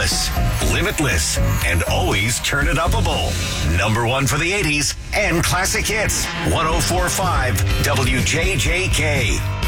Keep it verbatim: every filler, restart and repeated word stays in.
timeless, limitless, and always turn it upable. Number one for the eighties and classic hits. one oh four point five W J J K.